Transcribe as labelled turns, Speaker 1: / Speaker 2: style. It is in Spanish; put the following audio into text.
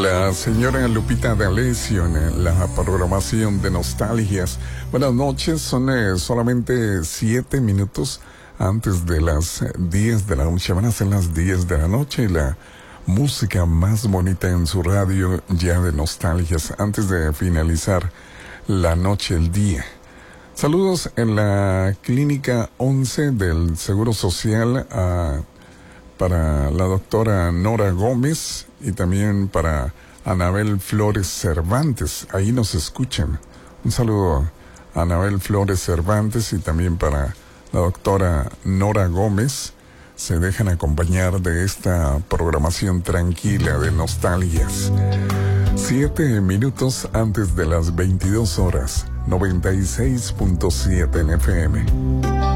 Speaker 1: la señora Lupita D'Alessio en la programación de Nostalgias. Buenas noches, son solamente 7 minutos antes de las 10 de la noche. Van a ser las 10 de la noche y la música más bonita en su radio ya de Nostalgias antes de finalizar la noche, el día. Saludos en la Clínica 11 del Seguro Social para la doctora Nora Gómez y también para Anabel Flores Cervantes. Ahí nos escuchan. Un saludo a Anabel Flores Cervantes y también para la doctora Nora Gómez. Se dejan acompañar de esta programación tranquila de Nostalgias. 7 minutos antes de las 22 horas. 96.7 en FM.